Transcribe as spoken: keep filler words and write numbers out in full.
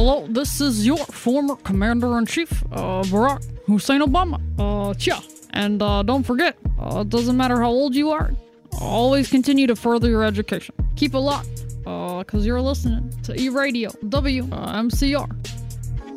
hello, this is your former Commander-in-Chief, uh, Barack Hussein Obama. Uh, yeah. And, uh, don't forget, uh, it doesn't matter how old you are, always continue to further your education. Keep it locked, uh, cause you're listening to E-Radio, W M C R.